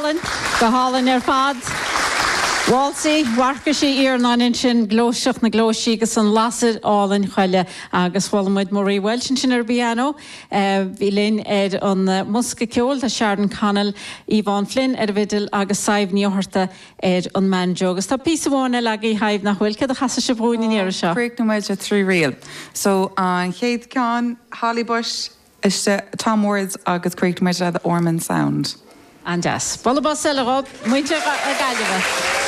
go hálan fad. Walsey, warca sí ar náin sin glóiseach na glóisí gus an lasad álainn chuile agus bhfuilmuid Marie Welsh sin piano. Bhí linn an musca ceol a Sharon Connell, Yvonne Flynn vidal agus saibh níorta an manjo. Agus tá písa bhána le í haibh nach bhfuil cad a chasa se bhúin ar seo. Break no measure 3 real. So an Chéad Ceann, Holly Bush, Tom Words agus Creek no measure the Ormond Sound. And yes. Bolla bus rob, muinte a gaiileh.